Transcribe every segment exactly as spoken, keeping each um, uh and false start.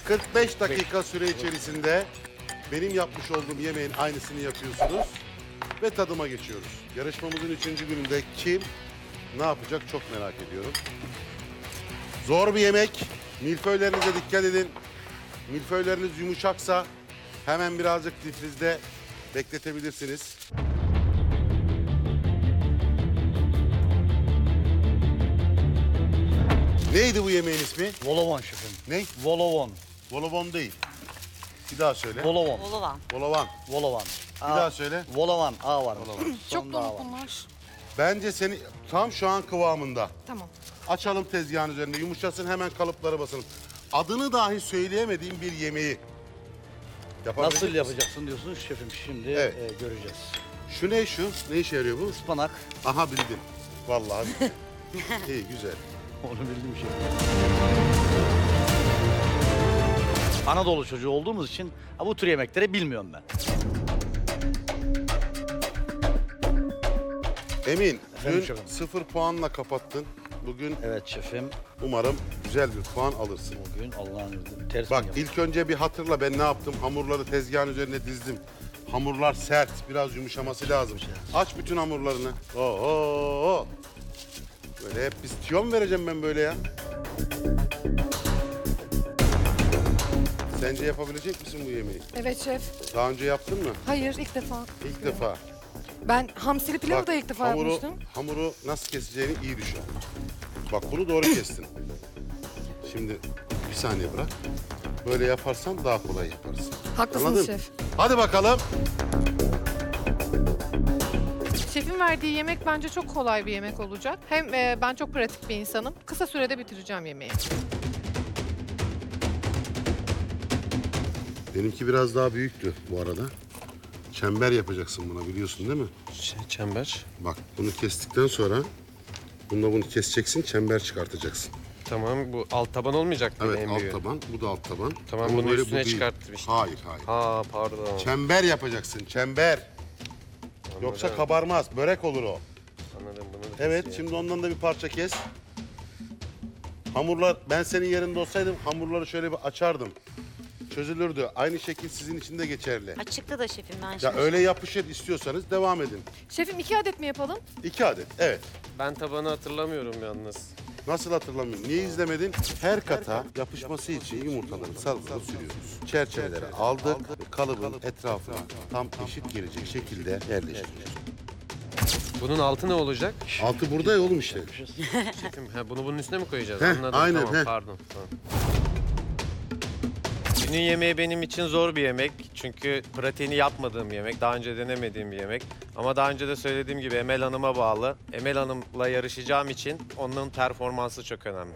kırk beş dakika süre içerisinde benim yapmış olduğum yemeğin aynısını yapıyorsunuz ve tadıma geçiyoruz. Yarışmamızın üçüncü gününde kim ne yapacak çok merak ediyorum. Zor bir yemek. Milföylerinize dikkat edin. Milföyleriniz yumuşaksa hemen birazcık difrizde bekletebilirsiniz. Neydi bu yemeğin ismi? Volovon şefim. Ne? Volovon. Volovon değil. Bir daha söyle. Volovon. Bolovan. Volovan. Volovan. Bir daha söyle. Volovan. A var. Çok Sonunda A donuk var. bunlar. Bence seni tam şu an kıvamında. Tamam. Açalım tezgahın üzerinde. Yumuşasın hemen kalıpları basın. Adını dahi söyleyemediğim bir yemeği. Yapabilecek Nasıl misin? yapacaksın diyorsunuz şefim şimdi Evet. e, göreceğiz. Şu ne şu? Ne işe yarıyor bu? Ispanak. Aha bildim. Vallahi bildim. İyi güzel. Onu bildim şefim. Anadolu çocuğu olduğumuz için ha, bu tür yemekleri bilmiyorum ben. Emin, Efendim dün şefim. sıfır puanla kapattın. Bugün Evet şefim. umarım güzel bir puan alırsın. Bugün Allah'ın izniyle ters Bak mi yaptım? ilk önce bir hatırla ben ne yaptım. Hamurları tezgahın üzerine dizdim. Hamurlar sert, biraz yumuşaması lazım. Aç bütün hamurlarını. Oo, böyle hep biz tiyon vereceğim ben böyle ya. Sence yapabilecek misin bu yemeği? Evet şef. Daha önce yaptın mı? Hayır ilk defa. İlk defa. Ben hamsili pilavı Bak, da ilk defa hamuru, yapmıştım. hamuru nasıl keseceğini iyi düşün. Bak bunu doğru kestin. Şimdi bir saniye bırak. Böyle yaparsan daha kolay yaparsın. Haklısınız Anladın? şef. Hadi bakalım. Şefin verdiği yemek bence çok kolay bir yemek olacak. Hem e, ben çok pratik bir insanım. Kısa sürede bitireceğim yemeği. Benimki biraz daha büyüktü bu arada. Çember yapacaksın buna biliyorsun değil mi? Şey, çember. Bak bunu kestikten sonra bununla bunu keseceksin, çember çıkartacaksın. Tamam, bu alt taban olmayacak mı Evet en alt büyüğü? taban, bu da alt taban. Tamam, Ama bunu böyle bu üstüne değil. çıkarttım işte. Hayır, hayır. Ha pardon. Çember yapacaksın, çember. Yoksa Anladım. kabarmaz, börek olur o. Anladım bunu. da Evet, keseyim. şimdi ondan da bir parça kes. Hamurlar, ben senin yerinde olsaydım hamurları şöyle bir açardım. Çözülürdü. Aynı şekil sizin için de geçerli. Açıkta da şefim ben Ya şimdi. öyle yapışır istiyorsanız devam edin. Şefim iki adet mi yapalım? İki adet, evet. Ben tabanı hatırlamıyorum yalnız. Nasıl hatırlamıyorum? Niye izlemedin? Her kata yapışması için yumurtaları sarımızı sürüyoruz. Çerçeveleri aldık ve kalıbın etrafına tam eşit gelecek şekilde yerleştiriyoruz. Bunun altı ne olacak? Altı burada ya oğlum işte. Şefim, ha, bunu bunun üstüne mi koyacağız? Heh, Anladım, aynen, tamam, heh. pardon. Tamam. Günün yemeği benim için zor bir yemek. Çünkü pratiğini yapmadığım bir yemek. Daha önce denemediğim bir yemek. Ama daha önce de söylediğim gibi Emel Hanım'a bağlı. Emel Hanım'la yarışacağım için onun performansı çok önemli.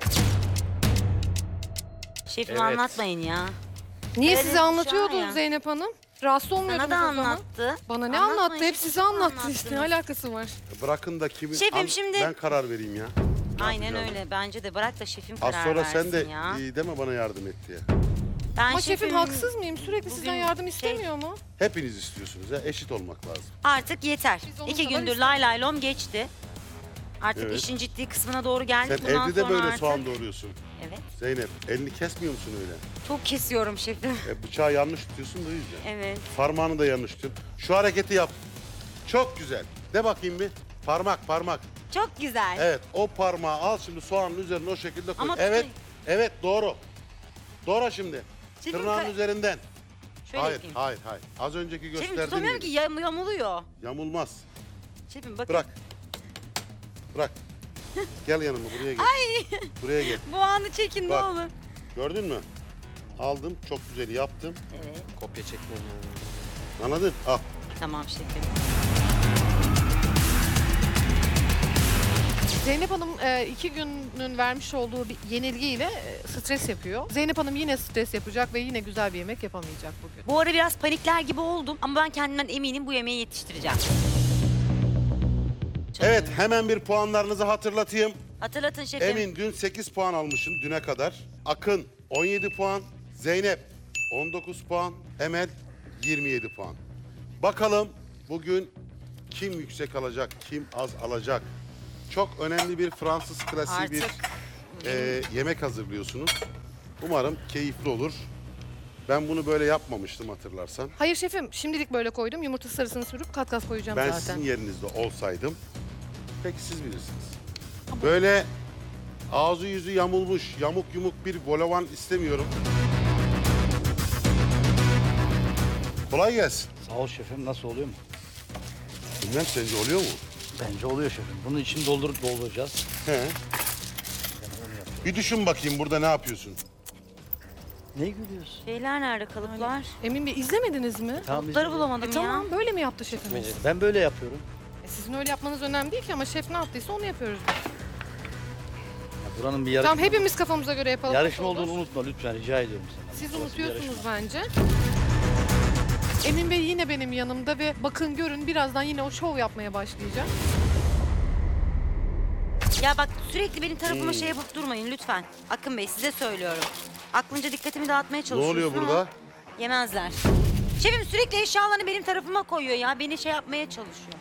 Şefim Evet. anlatmayın ya. Niye Evet, size şu anlatıyordu an ya. Zeynep Hanım? Rahatsız olmuyordunuz Sana da o zaman. anlattı. Bana ne Anlatmayın anlattı? Hep şefim, size siz anlattı anlattınız. işte. Ne alakası var? Bırakın da kimin... Şefim, şimdi- Ben karar vereyim ya. Aynen yapacağım? öyle. Bence de bırak da şefim Az karar sonra versin sen de ya. iyi deme bana yardım et diye. Ben Ama şefim şefim haksız mıyım? Sürekli sizden bugün yardım şey- istemiyor mu? Hepiniz istiyorsunuz ya. Eşit olmak lazım. Artık yeter. Biz onun İki kadar gündür lay lay lom geçti. Artık Evet. işin ciddi kısmına doğru geldik. Sen Bundan evde de sonra böyle artık... soğan doğruyorsun. Evet. Zeynep elini kesmiyor musun öyle? Çok kesiyorum şefim. E, bıçağı yanlış tutuyorsun da o yüzden. Evet. Parmağını da yanlış tut. Şu hareketi yap. Çok güzel. De bakayım bir. Parmak parmak. Çok güzel. Evet o parmağı al şimdi soğanın üzerine o şekilde koy. Ama evet. tutayım. Evet doğru. Doğru şimdi. Şefim, Tırnağın ka- üzerinden. Şöyle hayır, yapayım. hayır, hayır. Az önceki Şefim gösterdiğim tutamıyorum gibi. ki yam yamuluyor. Yamulmaz. Şefim bakın. Bırak. Bırak. Gel yanıma buraya gel. Buraya gel. Bu anı çekin Bak. ne olur. Gördün mü? Aldım çok güzel yaptım. Evet. Kopya çekmem. Anladın? Al. Tamam şefim. Zeynep Hanım e, iki günün vermiş olduğu bir yenilgiyle e, stres yapıyor. Zeynep Hanım yine stres yapacak ve yine güzel bir yemek yapamayacak bugün. Bu ara biraz panikler gibi oldum ama ben kendimden eminim bu yemeği yetiştireceğim. Canım. Evet hemen bir puanlarınızı hatırlatayım. Hatırlatın şefim. Emin dün sekiz puan almışsın düne kadar. Akın on yedi puan. Zeynep on dokuz puan. Emel yirmi yedi puan. Bakalım bugün kim yüksek alacak, kim az alacak? Çok önemli bir Fransız klasiği bir Artık e, yemek hazırlıyorsunuz. Umarım keyifli olur. Ben bunu böyle yapmamıştım hatırlarsan. Hayır şefim, şimdilik böyle koydum. Yumurta sarısını sürüp kat kat koyacağım Ben zaten. sizin yerinizde olsaydım, peki siz bilirsiniz. Böyle ağzı yüzü yamulmuş, yamuk yumuk bir volavan istemiyorum. Kolay gelsin. Sağ ol şefim. Nasıl oluyor mu? Bilmem sence oluyor mu? Bence oluyor şefim. Bunun için doldurup dolduracağız. He. Bir düşün bakayım burada ne yapıyorsun? Ne gülüyorsun? Şeyler nerede, kalıplar? Emin Bey izlemediniz mi? Tamam, Kalıpları biz- bulamadım E, ya. tamam, böyle mi yaptı şefimiz? Ben böyle yapıyorum. E, sizin öyle yapmanız önemli değil ki ama şef ne yaptıysa onu yapıyoruz biz. Ya buranın bir yarışma, Tamam, hepimiz kafamıza göre yapalım. yarışma Nasıl olur? olduğunu unutma lütfen. Rica ediyorum sana. Siz Burası bir unutuyorsunuz yarışma. bence. Emin Bey yine benim yanımda ve bakın görün birazdan yine o şov yapmaya başlayacak. Ya bak sürekli benim tarafıma Hmm. şey yapıp durmayın lütfen. Akın Bey size söylüyorum. Aklınca dikkatimi dağıtmaya Ne çalışıyorsun oluyor ama burada? yemezler. Şefim sürekli eşyalarını benim tarafıma koyuyor ya. Beni şey yapmaya çalışıyor.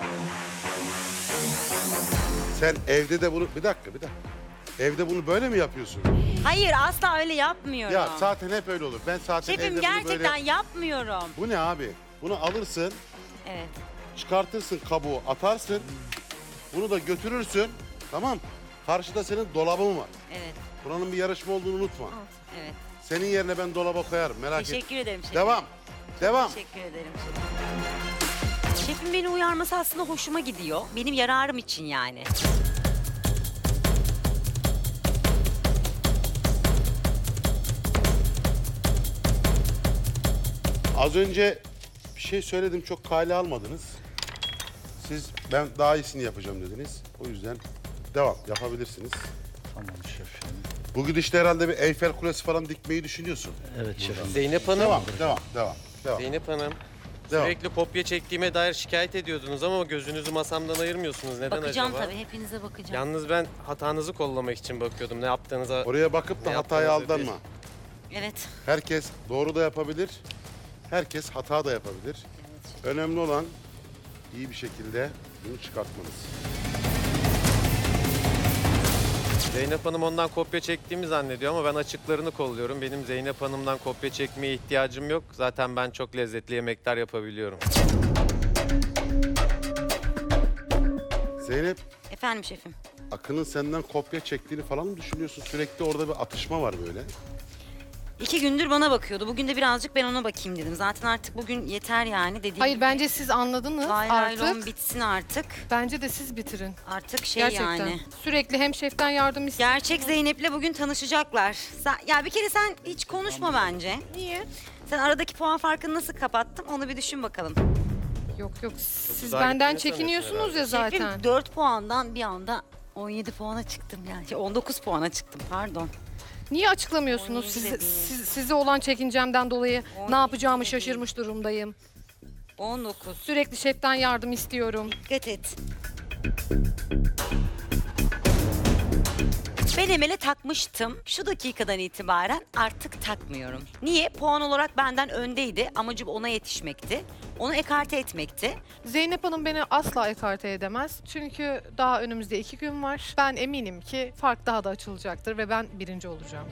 Sen evde de bunu... Bir dakika, bir dakika. Evde bunu böyle mi yapıyorsun? Hayır asla öyle yapmıyorum. Ya zaten hep öyle olur. Ben zaten Şefim evde bunu gerçekten böyle... yapmıyorum. Bu ne abi? Bunu alırsın, Evet. çıkartırsın kabuğu, atarsın. Bunu da götürürsün. Tamam. Karşıda senin dolabın var. Evet. Buranın bir yarışma olduğunu unutma. Evet. Senin yerine ben dolaba koyarım. Merak etme. Teşekkür ederim şefim. Devam. Devam. Teşekkür ederim şefim. Şefim beni uyarması aslında hoşuma gidiyor. Benim yararım için yani. Az önce bir şey söyledim, çok kale almadınız. Siz ben daha iyisini yapacağım dediniz. O yüzden devam yapabilirsiniz. Tamam şefim. Bu gidişte herhalde bir Eyfel Kulesi falan dikmeyi düşünüyorsun. Evet şefim. Zeynep Hanım, Devam, devam, devam. Devam. Zeynep Hanım. Devam. Sürekli kopya çektiğime dair şikayet ediyordunuz ama gözünüzü masamdan ayırmıyorsunuz. Neden Bakacağım acaba? tabii hepinize bakacağım. Yalnız ben hatanızı kollamak için bakıyordum. Ne yaptığınıza... Oraya bakıp da Ne hataya yaptığınızı aldanma. Evet. Herkes doğru da yapabilir. Herkes hata da yapabilir. Önemli olan iyi bir şekilde bunu çıkartmanız. Zeynep Hanım ondan kopya çektiğimi zannediyor ama ben açıklarını kolluyorum. Benim Zeynep Hanım'dan kopya çekmeye ihtiyacım yok. Zaten ben çok lezzetli yemekler yapabiliyorum. Zeynep, Efendim şefim. Akın'ın senden kopya çektiğini falan mı düşünüyorsun? Sürekli orada bir atışma var böyle. İki gündür bana bakıyordu. Bugün de birazcık ben ona bakayım dedim. Zaten artık bugün yeter yani dediğim Hayır gibi. bence siz anladınız Lay lay lom artık. bitsin artık. Bence de siz bitirin. Artık şey Gerçekten. yani. Sürekli hem şeften yardım istiyor. Gerçek Zeynep'le bugün tanışacaklar. Sen, ya bir kere sen hiç konuşma bence. Niye? Sen aradaki puan farkını nasıl kapattın onu bir düşün bakalım. Yok yok siz uzağa benden gittiğini çekiniyorsunuz ya Şefim zaten. dört puandan bir anda on yedi puana çıktım yani. Şey, on dokuz puana çıktım pardon. Niye açıklamıyorsunuz? on yedi Sizi, dediğim. siz, size olan çekincemden dolayı on ne yapacağımı yedi şaşırmış durumdayım. on dokuz. Sürekli şeften yardım istiyorum. Dikkat et. Ben Emel'e takmıştım. Şu dakikadan itibaren artık takmıyorum. Niye? Puan olarak benden öndeydi. Amacım ona yetişmekti. Onu ekarte etmekti. Zeynep Hanım beni asla ekarte edemez. Çünkü daha önümüzde iki gün var. Ben eminim ki fark daha da açılacaktır ve ben birinci olacağım.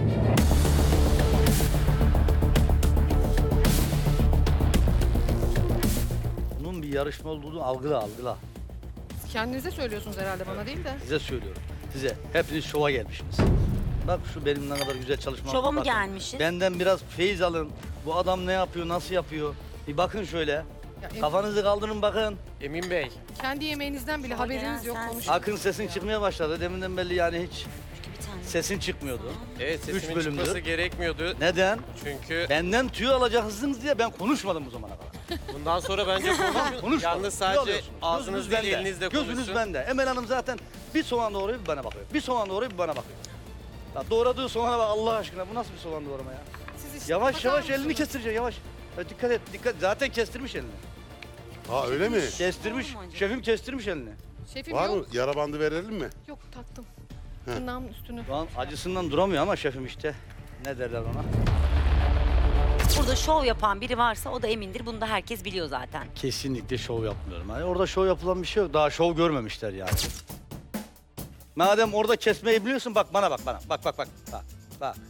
Bunun bir yarışma olduğunu algıla algıla. Kendinize söylüyorsunuz herhalde bana değil de. Size söylüyorum. Size. Hepiniz şova gelmişsiniz. Bak şu benim ne kadar güzel çalışmam. Şova mı Bakın. gelmişiz? Benden biraz feyiz alın. Bu adam ne yapıyor, nasıl yapıyor? Bir bakın şöyle. Ya, em- Kafanızı kaldırın bakın. Emin Bey, kendi yemeğinizden bile Şova haberiniz gelen yok. sensin. Konuşun. Akın sesin çıkmıyordu başladı. Deminden belli yani hiç Bir tane. sesin çıkmıyordu. evet Üç sesimin bölümdür. çıkması gerekmiyordu. Neden? Çünkü Benden tüy alacaksınız diye ben konuşmadım bu zamana kadar. bundan sonra bence konuşun. Konuşmadım. Yalnız Tüy sadece alıyorsunuz. ağzınız Gözünüz değil bende. elinizle Gözünüz konuşsun. bende. Emel Hanım zaten bir soğan doğruyor bir bana bakıyor. Bir soğan doğruyor bir bana bakıyor. Ya doğradığı soğana bak Allah aşkına bu nasıl bir soğan doğrama ya? Siz işte Yavaş bakar yavaş mısınız? elini kestireceksin yavaş. Ya dikkat et dikkat. Zaten kestirmiş elini. Ha öyle mi? Kestirmiş. Var mı acaba? Şefim kestirmiş elini. Şefim Var yok. mı? Yara bandı verelim mi? Yok taktım. Heh. Tırnağımın üstünü. Şu an acısından duramıyor ama şefim işte. Ne derler ona? Burada şov yapan biri varsa o da Emin'dir. Bunu da herkes biliyor zaten. Kesinlikle şov yapmıyorum. Yani orada şov yapılan bir şey yok. Daha şov görmemişler yani. Madem orada kesmeyi biliyorsun bak bana bak bana. Bak bak bak. Bak. Bak.